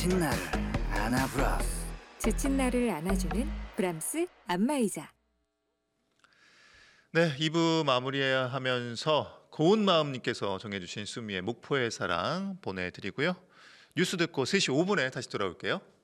지친 나를 안아브라스. 지친 나를 안아주는 브람스 안마의자. 네, 2부 마무리하면서 고운마음님께서 정해주신 수미의 목포의 사랑 보내드리고요. 뉴스 듣고 3시 5분에 다시 돌아올게요.